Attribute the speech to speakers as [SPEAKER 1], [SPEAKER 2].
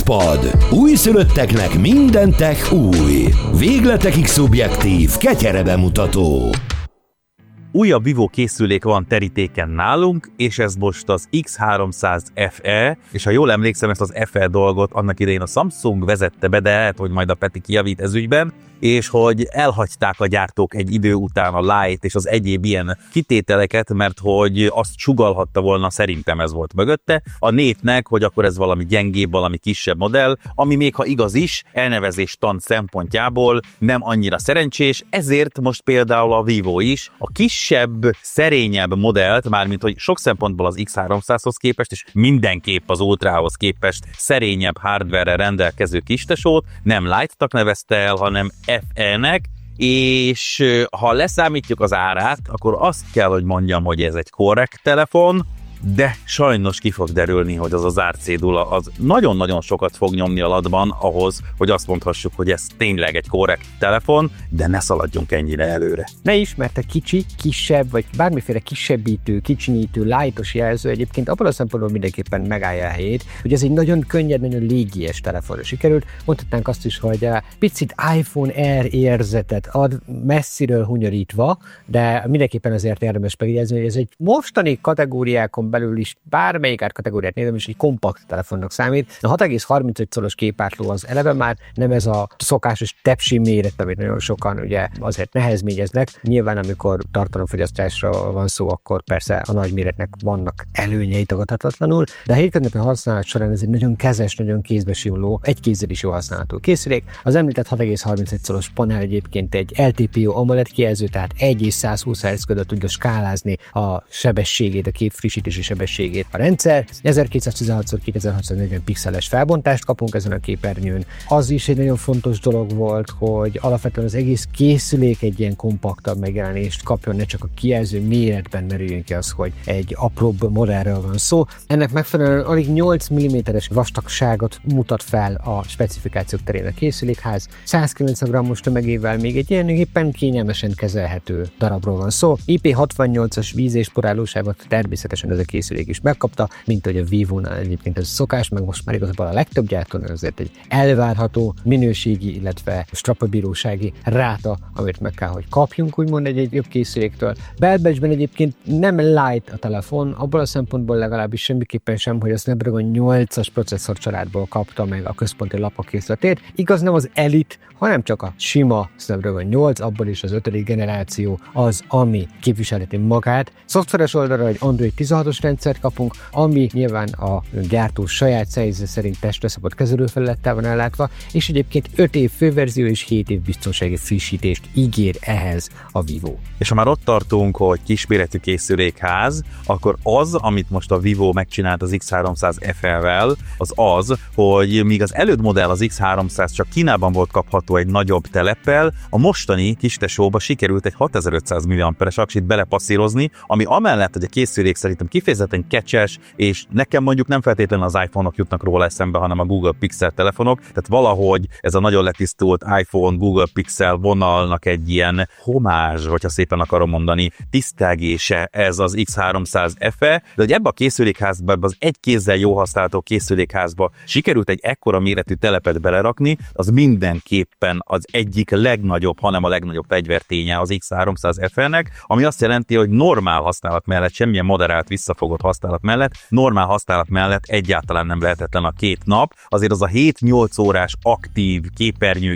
[SPEAKER 1] TechPad. Újszülötteknek minden tech új. Végletekig szubjektív, ketyere bemutató.
[SPEAKER 2] Újabb Vivo készülék van terítéken nálunk, és ez most az X300 FE, és ha jól emlékszem, ezt az FE dolgot annak idején a Samsung vezette be, de lehet, hogy majd a Peti kijavít ez ügyben, és hogy elhagyták a gyártók egy idő után a Lite és az egyéb ilyen kitételeket, mert hogy azt sugallhatta volna, szerintem ez volt mögötte, a népnek, hogy akkor ez valami gyengébb, valami kisebb modell, ami még ha igaz is, elnevezéstan szempontjából nem annyira szerencsés, ezért most például a Vivo is a kisebb, szerényebb modellt, mármint hogy sok szempontból az X300-hoz képest, és mindenképp az Ultrahoz képest szerényebb hardware-rel rendelkező kistesót nem Lite-tak nevezte el, hanem FE-nek, és ha leszámítjuk az árát, akkor azt kell, hogy mondjam, hogy ez egy korrekt telefon, de sajnos ki fog derülni, hogy az az árcédula az nagyon-nagyon sokat fog nyomni a latban ahhoz, hogy azt mondhassuk, hogy ez tényleg egy korrekt telefon, de ne szaladjunk ennyire előre.
[SPEAKER 3] Ne is, mert a kicsi, kisebb, vagy bármiféle kisebbítő, kicsinyítő, lightos jelző egyébként abban a szempontból mindenképpen megállja a helyét, hogy ez egy nagyon könnyed, nagyon légies telefonra sikerült. Mondhatnánk azt is, hogy picit iPhone Air érzetet ad, messziről hunyorítva, de mindenképpen azért érdemes megjegyezni, hogy ez egy mostani kategóriákon belül is bármelyik árkategóriát nézem, és egy kompakt telefonnak számít. A 6,35 szoros képátló az eleve már nem ez a szokásos tepsi méret, amit nagyon sokan ugye azért nehezményeznek. Nyilván, amikor tartalomfogyasztásra van szó, akkor persze a nagy méretnek vannak előnyei tagadhatatlanul, de a hétköznapi használat során ez egy nagyon kezes, nagyon kézbesimuló, egy kézzel is jól használható készülék. Az említett 6,31 szoros panel egyébként egy LTPO AMOLED kijelző, tehát 1 és 120 Hz között tudja skálázni a sebességét, a kép frissítési sebességét a rendszer. 1216x2640 pixeles felbontást kapunk ezen a képernyőn. Az is egy nagyon fontos dolog volt, hogy alapvetően az egész készülék egy ilyen kompaktabb megjelenést kapjon, ne csak a kijelző méretben merüljön ki az, hogy egy apróbb modellről van szó. Ennek megfelelően alig 8 mm-es vastagságot mutat fel a specifikációk terén a készülékház. 190 g-os tömegével még egy ilyen éppen kényelmesen kezelhető darabról van szó. IP68-as víz- és porálóságot természetesen ez a készülék is megkapta, mint hogy a Vivo-nál egyébként ez szokás, meg most már igazából a legtöbb gyártónál azért egy elvárható minőségi, illetve strapabírósági ráta, amit meg kell, hogy kapjunk, úgymond egy jobb készüléktől. Belbecsben egyébként nem light a telefon, abból a szempontból legalábbis semmiképpen sem, hogy a Snapdragon 8-as processzor családból kapta meg a központi lapokkészletét. Igaz, nem az Elite, hanem csak a sima Snapdragon 8, abból is az 5. generáció az, ami képviselheti magát. Szoftveres oldalra egy Android 16-os rendszert kapunk, ami nyilván a gyártó saját szájéze szerint testre szabott kezelőfelülettel van ellátva, és egyébként 5 év főverzió és 7 év biztonsági frissítést ígér ehhez a Vivo.
[SPEAKER 2] És ha már ott tartunk, hogy kisméretű készülékház, akkor az, amit most a Vivo megcsinált az X300 FE-vel, az, hogy míg az elődmodell az X300 csak Kínában volt kapható egy nagyobb teleppel, a mostani kistesóba sikerült egy 6500 mAh-es aksit belepasszírozni, ami amellett, hogy a készülék szerintem kifejezetten kecses, és nekem mondjuk nem feltétlenül az iPhone-ok jutnak róla eszembe, hanem a Google Pixel telefonok, tehát valahogy ez a nagyon letisztult iPhone, Google Pixel vonalnak egy ilyen homázs, hogyha szépen akarom mondani, tisztelgése ez az X300 FE, de hogy ebbe a készülékházba, ebbe az egy kézzel jó használható készülékházba sikerült egy ekkora méretű telepet belerakni, az mindenképpen az egyik legnagyobb, hanem a legnagyobb fegyverténye az X300 FE-nek, ami azt jelenti, hogy normál használat mellett, semmilyen moderált visszafogott használat mellett, normál használat mellett egyáltalán nem lehetetlen a 2 nap. Azért az a 7-8 órás aktív képernyő